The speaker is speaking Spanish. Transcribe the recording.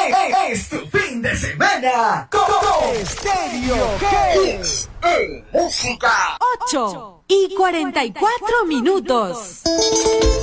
Es tu fin de semana con Estéreo Hits. Música. 8:44.